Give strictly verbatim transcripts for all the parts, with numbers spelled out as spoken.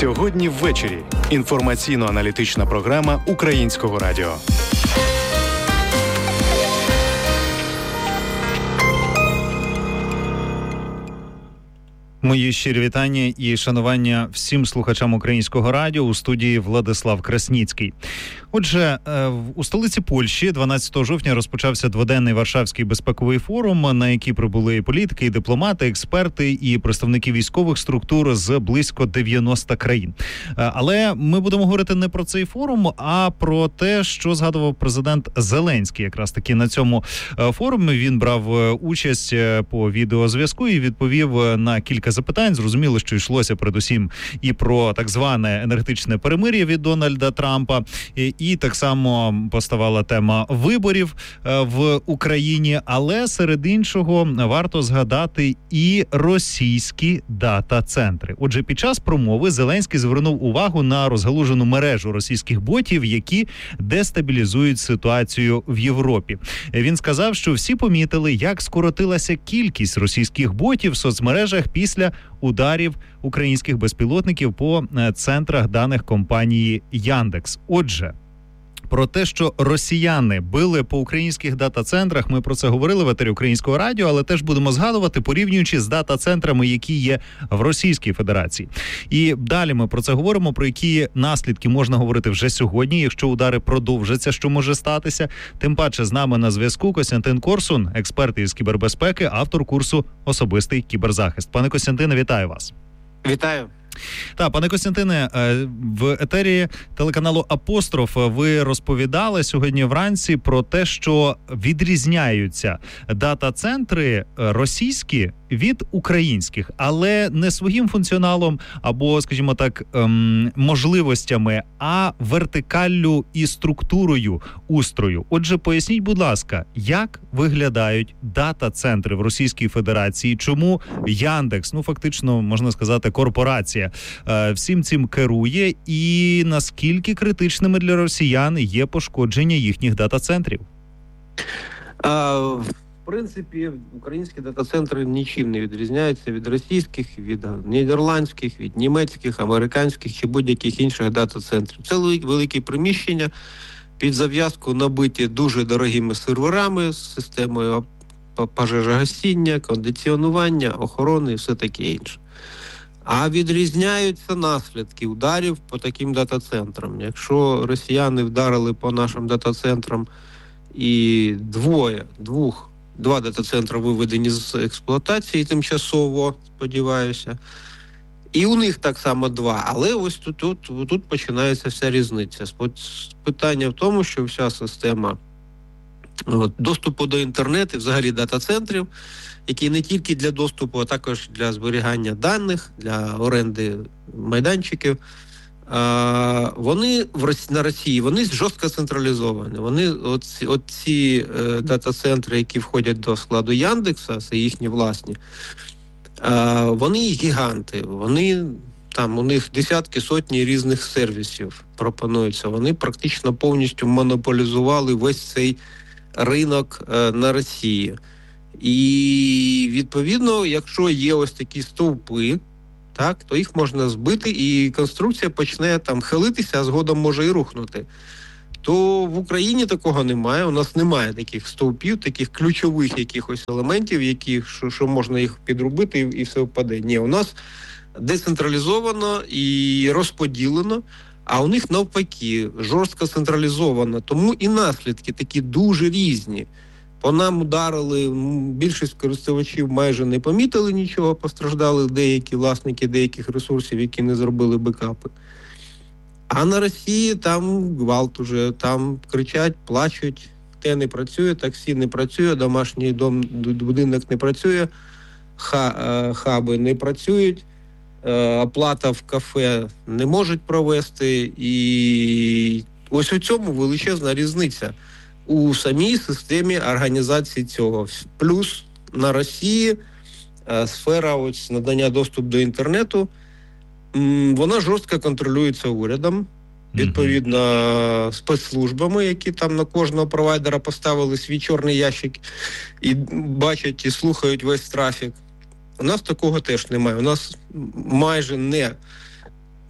Сьогодні ввечері. Інформаційно-аналітична програма Українського радіо. Мої щирі вітання і шанування всім слухачам Українського радіо. У студії Владислав Красніцький. Отже, у столиці Польщі дванадцятого жовтня розпочався дводенний Варшавський безпековий форум, на який прибули політики, дипломати, експерти і представники військових структур з близько дев'яноста країн. Але ми будемо говорити не про цей форум, а про те, що згадував президент Зеленський. Якраз таки на цьому форумі він брав участь по відеозв'язку і відповів на кілька запитань. Зрозуміло, що йшлося передусім і про так зване енергетичне перемир'я від Дональда Трампа, і, і так само поставала тема виборів в Україні, але серед іншого варто згадати і російські дата-центри. Отже, під час промови Зеленський звернув увагу на розгалужену мережу російських ботів, які дестабілізують ситуацію в Європі. Він сказав, що всі помітили, як скоротилася кількість російських ботів в соцмережах після ударів українських безпілотників по центрах даних компанії Яндекс. Отже, про те, що росіяни били по українських дата-центрах, ми про це говорили в етері Українського радіо, але теж будемо згадувати, порівнюючи з дата-центрами, які є в Російській Федерації. І далі ми про це говоримо, про які наслідки можна говорити вже сьогодні, якщо удари продовжаться, що може статися. Тим паче з нами на зв'язку Костянтин Корсун, експерт із кібербезпеки, автор курсу «Особистий кіберзахист». Пане Костянтине, вітаю вас. Вітаю. Так, пане Костянтине, в етері телеканалу «Апостроф» ви розповідали сьогодні вранці про те, що відрізняються дата-центри російські від українських, але не своїм функціоналом або, скажімо так, можливостями, а вертикаллю і структурою устрою. Отже, поясніть, будь ласка, як виглядають дата-центри в Російській Федерації, чому Яндекс, ну фактично, можна сказати, корпорація, всім цим керує, і наскільки критичними для росіян є пошкодження їхніх дата-центрів? А, в принципі, українські дата-центри нічим не відрізняються від російських, від нідерландських, від німецьких, американських чи будь-яких інших дата-центрів. Це великі приміщення, під зав'язку набиті дуже дорогими серверами з системою пожежогасіння, кондиціонування, охорони і все таке інше. А відрізняються наслідки ударів по таким дата-центрам. Якщо росіяни вдарили по нашим дата-центрам і двоє, двох, два дата-центри виведені з експлуатації тимчасово, сподіваюся, і у них так само два. Але ось тут, тут, тут починається вся різниця. Питання в тому, що вся система от, доступу до інтернету, взагалі дата-центрів, які не тільки для доступу, а також для зберігання даних, для оренди майданчиків, вони на Росії, вони жорстко централізовані. Вони, оці, оці дата-центри, які входять до складу Яндекса, це їхні власні, вони гіганти, вони, там у них десятки, сотні різних сервісів пропонуються. Вони практично повністю монополізували весь цей ринок на Росії. І, відповідно, якщо є ось такі стовпи, так, то їх можна збити, і конструкція почне там хилитися, а згодом може і рухнути. То в Україні такого немає, у нас немає таких стовпів, таких ключових якихось елементів, яких, що, що можна їх підрубити і, і все впаде. Ні, у нас децентралізовано і розподілено, а у них навпаки жорстко централізовано. Тому і наслідки такі дуже різні. По нам ударили, більшість користувачів майже не помітили нічого, постраждали деякі власники деяких ресурсів, які не зробили бекапи. А на Росії там гвалт уже, там кричать, плачуть, те не працює, таксі не працює, домашній дом, будинок не працює, хаби не працюють, оплата в кафе не можуть провести. І ось у цьому величезна різниця у самій системі організації цього. Плюс на Росії е, сфера ось надання доступу до інтернету, м, вона жорстко контролюється урядом, відповідно mm-hmm. спецслужбами, які там на кожного провайдера поставили свій чорний ящик і бачать і слухають весь трафік. У нас такого теж немає. У нас майже не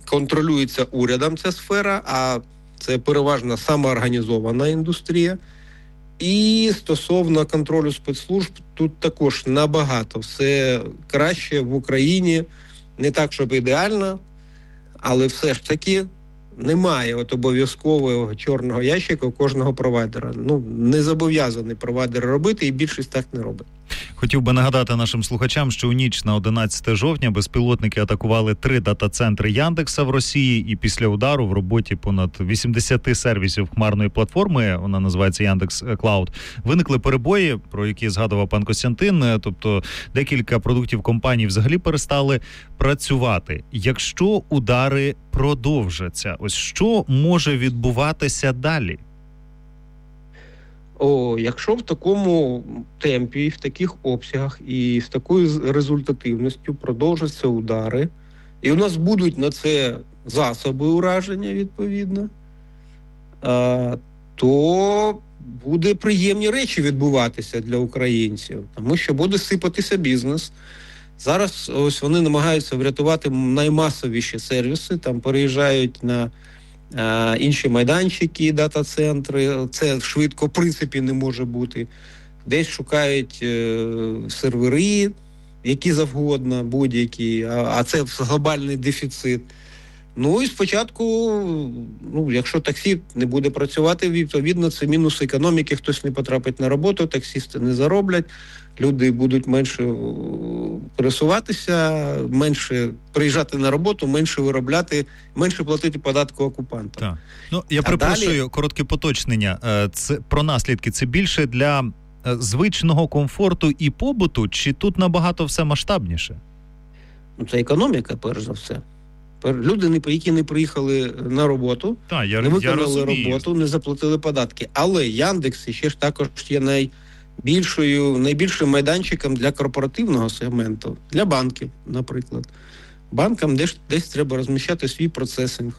контролюється урядом ця сфера, а це переважно самоорганізована індустрія. І стосовно контролю спецслужб, тут також набагато все краще в Україні. Не так, щоб ідеально, але все ж таки немає от обов'язкового чорного ящика у кожного провайдера. Ну, не зобов'язаний провайдер робити, і більшість так не робить. Хотів би нагадати нашим слухачам, що у ніч на одинадцяте жовтня безпілотники атакували три дата-центри Яндекса в Росії, і після удару в роботі понад вісімдесят сервісів хмарної платформи, вона називається Яндекс Клауд, виникли перебої, про які згадував пан Костянтин, тобто декілька продуктів компаній взагалі перестали працювати. Якщо удари продовжаться, ось що може відбуватися далі? О, якщо в такому темпі, в таких обсягах і з такою результативністю продовжаться удари, і у нас будуть на це засоби ураження, відповідно, а, то буде приємні речі відбуватися для українців, тому що буде сипатися бізнес. Зараз ось вони намагаються врятувати наймасовіші сервіси, там переїжджають на а, інші майданчики, дата-центри. Це швидко, в принципі, не може бути. Десь шукають е, сервери, які завгодно, будь-які, а, а це глобальний дефіцит. Ну і спочатку, ну, якщо таксі не буде працювати, відповідно, це мінус економіки, хтось не потрапить на роботу, таксісти не зароблять, люди будуть менше пересуватися, менше приїжджати на роботу, менше виробляти, менше платити податку окупантам. Так. Ну, я перепрошую, далі... коротке поточнення. Це про наслідки, це більше для звичного комфорту і побуту, чи тут набагато все масштабніше? Ну, це економіка, перш за все. Люди, які не приїхали на роботу, Та, я, не виконали я роботу, не заплатили податки. Але Яндекс ще ж також є найбільшою, найбільшим майданчиком для корпоративного сегменту, для банків, наприклад. Банкам десь, десь треба розміщати свій процесинг.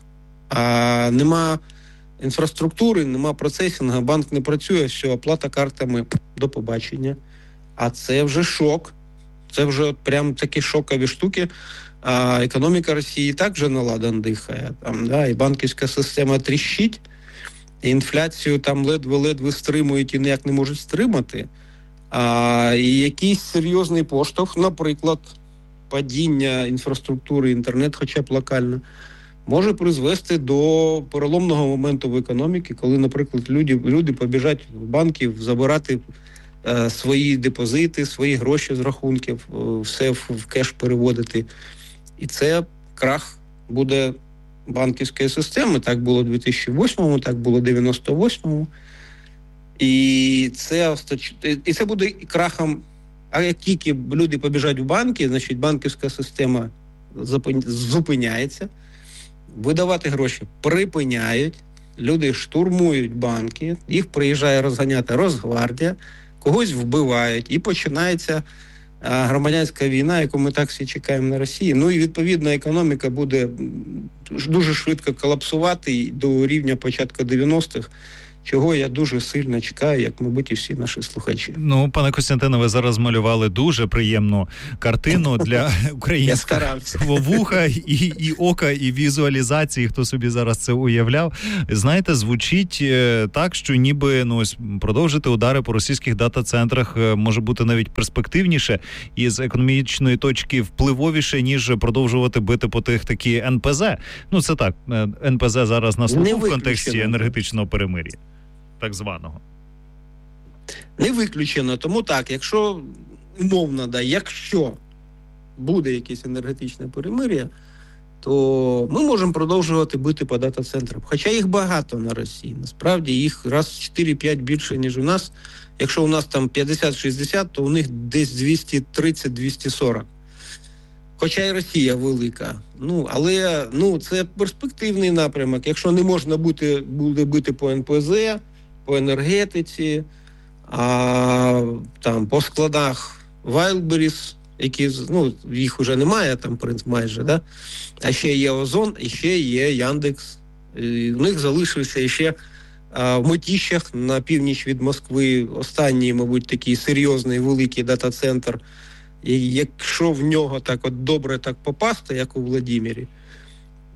А нема інфраструктури, нема процесингу, банк не працює, все, оплата картами, до побачення. А це вже шок. Це вже от прям такі шокові штуки. А економіка Росії і так вже наладан дихає. Там, да, і банківська система тріщить, і інфляцію там ледве-ледве стримують і ніяк не можуть стримати. А, і якийсь серйозний поштовх, наприклад, падіння інфраструктури, інтернет хоча б локально, може призвести до переломного моменту в економіці, коли, наприклад, люди, люди побіжать в банки забирати е, свої депозити, свої гроші з рахунків, е, все в, в кеш переводити. І це крах буде банківської системи. Так було в дві тисячі восьмому, так було в дев'яносто восьмому. І це, і це буде крахом. А як тільки люди побіжать в банки, значить банківська система зупиняється, видавати гроші припиняють, люди штурмують банки, їх приїжджає розганяти Росгвардія, когось вбивають, і починається громадянська війна, яку ми так всі чекаємо на Росії. Ну і, відповідно, економіка буде дуже швидко колапсувати до рівня початку дев'яностих, чого я дуже сильно чекаю, як, мабуть, і всі наші слухачі. Ну, пане Костянтине, ви зараз малювали дуже приємну картину для українського вуха і, і ока, і візуалізації, хто собі зараз це уявляв. Знаєте, звучить так, що ніби ну, ось, продовжити удари по російських дата-центрах може бути навіть перспективніше і з економічної точки впливовіше, ніж продовжувати бити по тих такі ен пе зет. Ну, це так, ен пе зет зараз на слуху в контексті енергетичного перемир'я. Так званого. Не виключено. Тому так, якщо умовно, да, якщо буде якесь енергетичне перемир'я, то ми можемо продовжувати бити по дата-центрам. Хоча їх багато на Росії. Насправді їх раз в чотири-п'ять більше, ніж у нас. Якщо у нас там п'ятдесят-шістдесят, то у них десь двісті тридцять - двісті сорок. Хоча і Росія велика. Ну, але ну, це перспективний напрямок. Якщо не можна бути, буде бити по ен пе зет, по енергетиці, а там по складах Wildberries, які, ну, їх вже немає, там, принцип, майже, да? А ще є Озон, і ще є Яндекс. І у них залишився ще а, в Мытищах на північ від Москви останній, мабуть, такий серйозний великий дата-центр. І якщо в нього так от добре так попасти, як у Владимирі,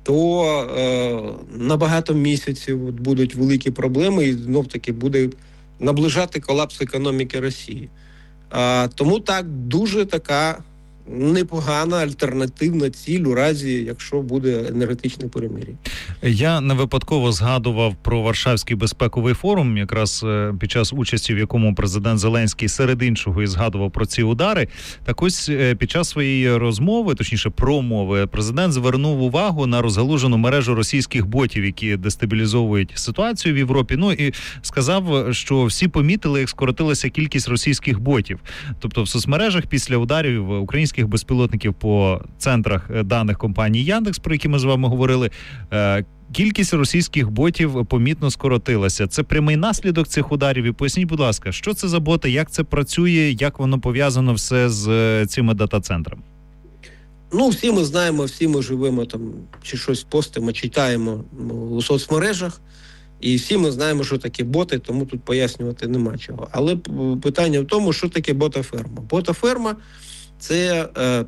то е, на багато місяців будуть великі проблеми і знов-таки буде наближати колапс економіки Росії. А, тому так, дуже така непогана альтернативна ціль у разі, якщо буде енергетичне перемир'я. Я не випадково згадував про Варшавський безпековий форум, якраз під час участі, в якому президент Зеленський серед іншого і згадував про ці удари. Так ось під час своєї розмови, точніше промови, президент звернув увагу на розгалужену мережу російських ботів, які дестабілізовують ситуацію в Європі. Ну і сказав, що всі помітили, як скоротилася кількість російських ботів. Тобто в соцмережах після ударів українських безпілотників по центрах даних компанії Яндекс, про які ми з вами говорили, кількість російських ботів помітно скоротилася. Це прямий наслідок цих ударів. І поясніть, будь ласка, що це за боти, як це працює, як воно пов'язано все з цими дата-центрами? Ну, всі ми знаємо, всі ми живемо там, чи щось постимо, читаємо у соцмережах, і всі ми знаємо, що таке боти, тому тут пояснювати нема чого. Але питання в тому, що таке бота-ферма. Бота-ферма – це е,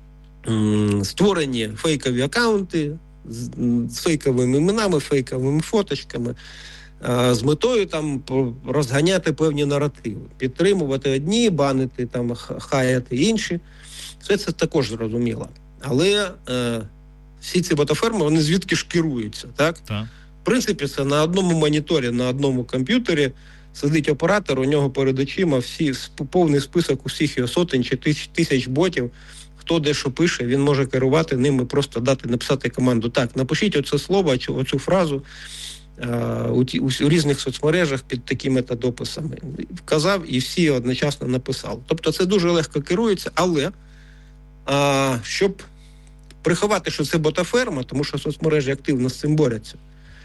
м, створені фейкові акаунти з, з фейковими іменами, фейковими фоточками, е, з метою там розганяти певні наративи, підтримувати одні, банити, там, хаяти інші. Все це також зрозуміло. Але е, всі ці бота-ферми, вони звідки ж керуються, так? Так. В принципі, це на одному моніторі, на одному комп'ютері сидить оператор, у нього перед очима всі, повний список усіх його сотень чи тисяч, тисяч ботів, хто де що пише, він може керувати ними, просто дати, написати команду. Так, напишіть оце слово, оцю фразу а, у, ті, у, у різних соцмережах під такими та дописами. Вказав і всі одночасно написали. Тобто це дуже легко керується, але а, щоб приховати, що це бота-ферма, тому що соцмережі активно з цим борються,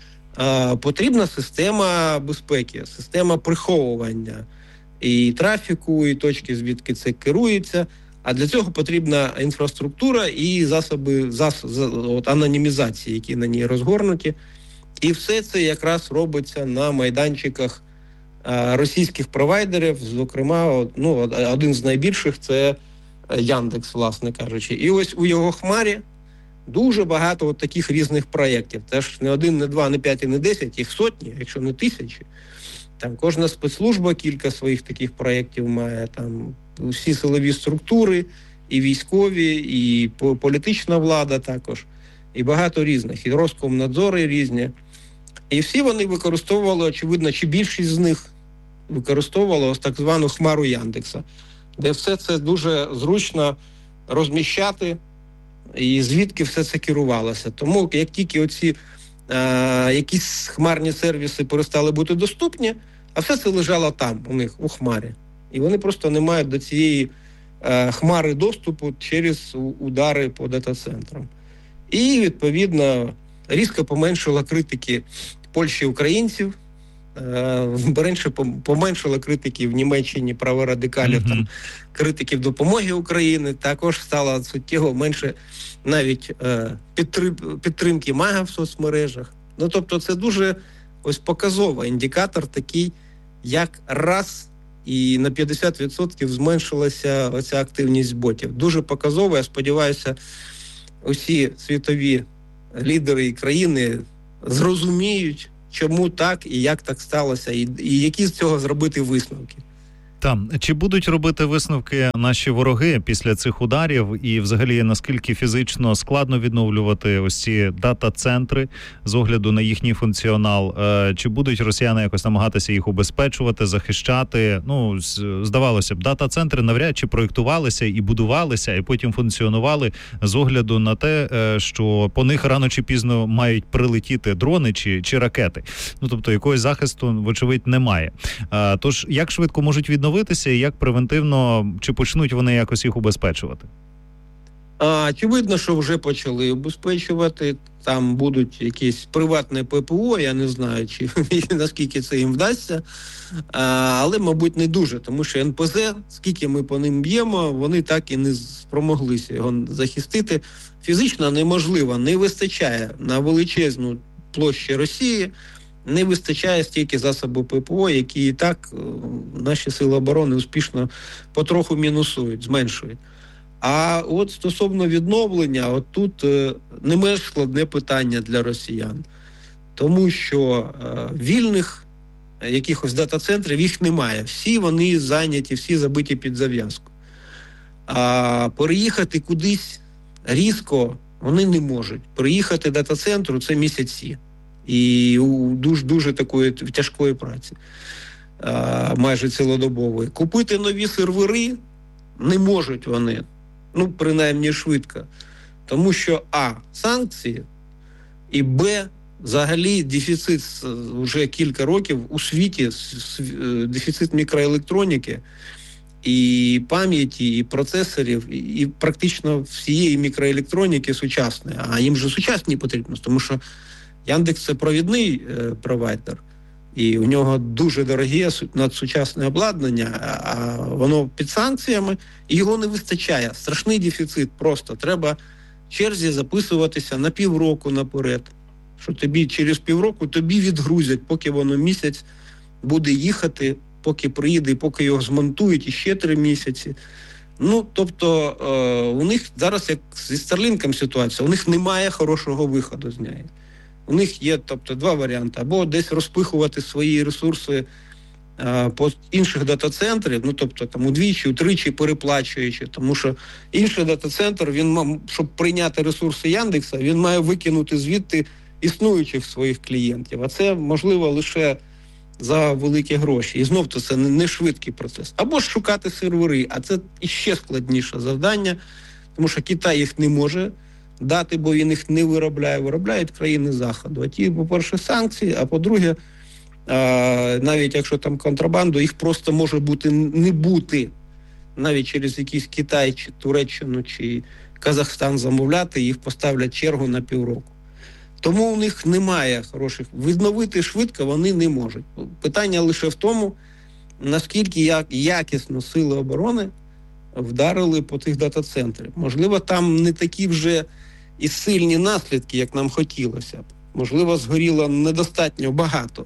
потрібна система безпеки, система приховування і трафіку, і точки, звідки це керується. А для цього потрібна інфраструктура і засоби зас, от, анонімізації, які на ній розгорнуті. І все це якраз робиться на майданчиках а, російських провайдерів, зокрема, ну, один з найбільших – це Яндекс, власне кажучи. І ось у його хмарі дуже багато от таких різних проєктів. Теж не один, не два, не п'ять і не десять, їх сотні, якщо не тисячі. Там кожна спецслужба кілька своїх таких проєктів має. Там всі силові структури, і військові, і політична влада також. І багато різних. І Роскомнадзори різні. І всі вони використовували, очевидно, чи більшість з них використовувала ось так звану хмару Яндекса, де все це дуже зручно розміщати, і звідки все це керувалося. Тому як тільки оці е, якісь хмарні сервіси перестали бути доступні, а все це лежало там, у них, у хмарі. І вони просто не мають до цієї е, хмари доступу через удари по дата-центрам. І, відповідно, різко поменшила критики Польщі українців, Беренше поменшила критики в Німеччині праворадикалів, mm-hmm. там, критиків допомоги Україні, також стало суттєво менше навіть е, підтрим, підтримки МАГА в соцмережах. Ну, тобто це дуже ось показовий індикатор такий, як раз і на п'ятдесят відсотків зменшилася оця активність ботів. Дуже показово, я сподіваюся, усі світові лідери і країни зрозуміють, чому так і як так сталося, і, і які з цього зробити висновки. Там, чи будуть робити висновки наші вороги після цих ударів, і взагалі наскільки фізично складно відновлювати ось ці дата-центри з огляду на їхній функціонал? Чи будуть росіяни якось намагатися їх убезпечувати, захищати? Ну, здавалося б, дата-центри навряд чи проєктувалися і будувалися, і потім функціонували з огляду на те, що по них рано чи пізно мають прилетіти дрони чи, чи ракети. Ну, тобто, якогось захисту, вочевидь, немає. Тож, як швидко можуть відновити відновитися, і як превентивно, чи почнуть вони якось їх убезпечувати? А, очевидно, що вже почали убезпечувати. Там будуть якісь приватне ППО, я не знаю, чи наскільки це їм вдасться. А, але, мабуть, не дуже, тому що ен пе зет, скільки ми по ним б'ємо, вони так і не спромоглися його захистити. Фізично неможливо, не вистачає на величезну площу Росії, не вистачає стільки засобів ППО, які і так наші сили оборони успішно потроху мінусують, зменшують. А от стосовно відновлення, от тут е, не менш складне питання для росіян. Тому що е, вільних якихось дата-центрів їх немає. Всі вони зайняті, всі забиті під зав'язку. А переїхати кудись різко вони не можуть. Переїхати дата-центру – це місяці. І у дуже, дуже такої тяжкої праці, а, майже цілодобової. Купити нові сервери не можуть вони, ну, принаймні швидко. Тому що, а, санкції, і, б, взагалі дефіцит вже кілька років у світі, дефіцит мікроелектроніки, і пам'яті, і процесорів, і практично всієї мікроелектроніки сучасної. А їм же сучасні потрібно, тому що Яндекс – це провідний е, провайдер, і у нього дуже дороге надсучасне обладнання, а воно під санкціями, і його не вистачає. Страшний дефіцит просто. Треба в черзі записуватися на півроку наперед, що тобі через півроку тобі відгрузять, поки воно місяць буде їхати, поки приїде, і поки його змонтують, і ще три місяці. Ну, тобто, е, у них зараз, як зі Starlink ситуація, у них немає хорошого виходу з неї. У них є, тобто, два варіанти. Або десь розпихувати свої ресурси е, по інших дата-центрів, ну, тобто, там, удвічі, утричі переплачуючи, тому що інший дата-центр, він, щоб прийняти ресурси Яндекса, він має викинути звідти існуючих своїх клієнтів. А це можливо лише за великі гроші. І знов-то це не швидкий процес. Або ж шукати сервери, а це іще складніше завдання, тому що Китай їх не може дати, бо він їх не виробляє. Виробляють країни Заходу. А ті, по-перше, санкції, а по-друге, навіть якщо там контрабанду, їх просто може бути не бути. Навіть через якийсь Китай, чи Туреччину, чи Казахстан замовляти, їх поставлять чергу на півроку. Тому у них немає хороших. Відновити швидко вони не можуть. Питання лише в тому, наскільки як, якісно сили оборони вдарили по тих дата-центрах. Можливо, там не такі вже і сильні наслідки, як нам хотілося б. Можливо, згоріло недостатньо багато.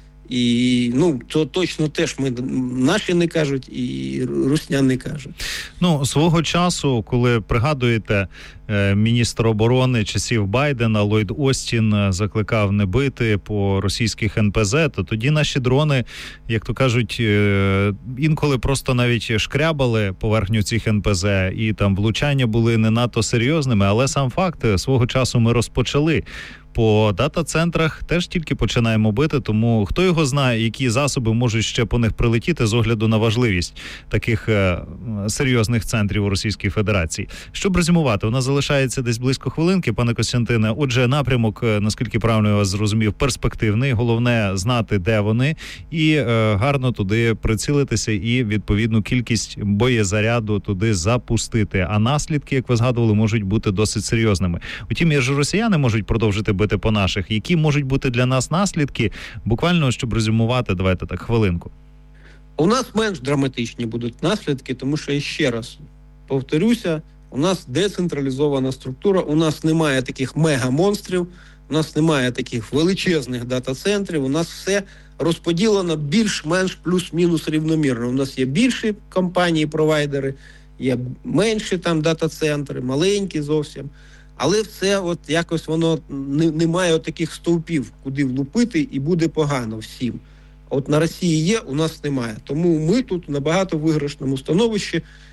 І, ну, то точно теж ми, наші не кажуть, і русня не кажуть. Ну, свого часу, коли пригадуєте, міністр оборони часів Байдена Ллойд Остін закликав не бити по російських ен пе зет, то тоді наші дрони, як то кажуть, інколи просто навіть шкрябали поверхню цих ен пе зет, і там влучання були не надто серйозними, але сам факт, свого часу ми розпочали. По дата-центрах теж тільки починаємо бити, тому хто його знає, які засоби можуть ще по них прилетіти з огляду на важливість таких е, серйозних центрів у Російській Федерації. Щоб резюмувати, у нас залишається десь близько хвилинки, пане Костянтине. Отже, напрямок, наскільки правильно я вас зрозумів, перспективний. Головне знати, де вони, і е, гарно туди прицілитися і відповідну кількість боєзаряду туди запустити. А наслідки, як ви згадували, можуть бути досить серйозними. Утім, і ж росіяни можуть продовжити бити по наших. Які можуть бути для нас наслідки? Буквально, щоб резюмувати, давайте так, хвилинку. У нас менш драматичні будуть наслідки, тому що, ще раз повторюся, у нас децентралізована структура, у нас немає таких мега-монстрів, у нас немає таких величезних дата-центрів, у нас все розподілено більш-менш плюс-мінус рівномірно. У нас є більші компанії-провайдери, є менші там дата-центри, маленькі зовсім. Але все от якось воно не, не має таких стовпів, куди влупити, і буде погано всім. От на Росії є, у нас немає. Тому ми тут в набагато виграшному становищі.